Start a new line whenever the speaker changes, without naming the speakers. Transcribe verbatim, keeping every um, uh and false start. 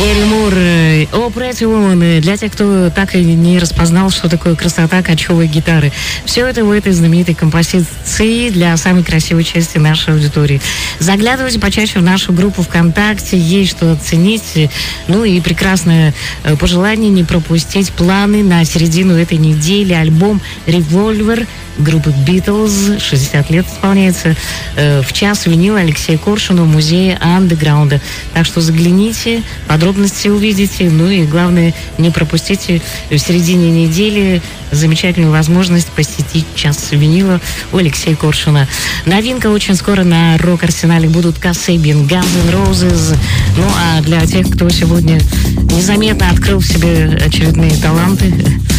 Гэри Мур, «О, Pretty Woman», для тех, кто так и не распознал, что такое красота кочевой гитары. Все это в этой знаменитой композиции для самой красивой части нашей аудитории. Заглядывайте почаще в нашу группу ВКонтакте, есть что оценить. Ну и прекрасное пожелание не пропустить планы на середину этой недели. Альбом «Revolver» группы Beatles, шестьдесят лет исполняется, э, в час винила Алексея Коршунова в музее андеграунда. Так что загляните, подробности увидите, ну и главное, не пропустите в середине недели замечательную возможность посетить час винила у Алексея Коршуна. Новинка очень скоро на рок-арсенале будут Kasabian, Guns N' Roses. Ну а для тех, кто сегодня незаметно открыл в себе очередные таланты,